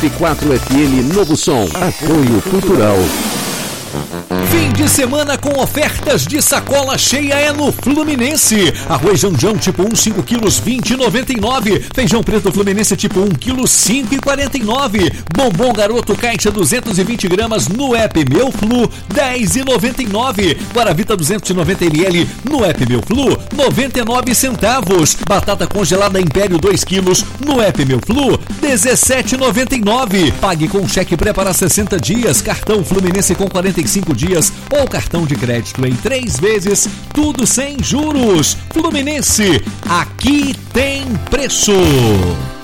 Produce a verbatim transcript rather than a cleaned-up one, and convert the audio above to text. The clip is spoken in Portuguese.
quatro F M Novo Som. Apoio Cultural. Fim de semana com ofertas de sacola cheia é no Fluminense. Arroz Janjão tipo um, cinco quilos, vinte e noventa e nove. Feijão preto Fluminense tipo um quilo, cinco e quarenta e nove. Bombom Garoto caixa duzentos e vinte gramas no app Meu Flu, dez e noventa e nove. Guaravita duzentos e noventa mililitros no app Meu Flu, noventa e nove centavos. Batata congelada Império dois quilos no app Meu Flu, dezessete e noventa e nove. Pague com cheque pré para sessenta dias, cartão Fluminense com quarenta e cinco dias ou cartão de crédito em três vezes, tudo sem juros. Fluminense, aqui tem preço.